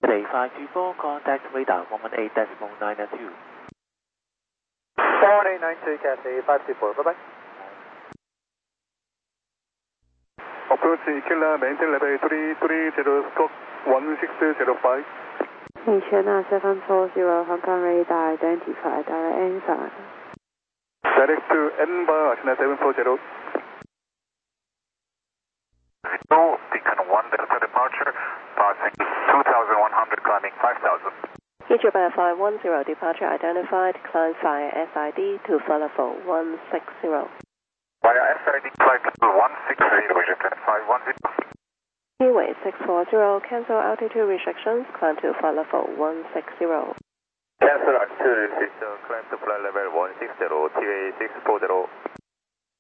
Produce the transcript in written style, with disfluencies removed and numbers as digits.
Cathay 524, contact radar 118.992. 1892 Cathay 524, bye-bye. Approach Ikilla, maintain level 330, stroke 1605. China 740, Hong Kong radar identified, direct answer. Direct to Edinburgh, China 740. Beacon 1 Delta departure, passing 2,100, climbing 5,000. Japan 510, departure identified, climb via SID to follow for 160. Via SID, flight level 160, Japan 510. Keyway 640, cancel altitude restrictions, climb to follow for 160. Cancel altitude restriction, climb to flight level 160, TA 640.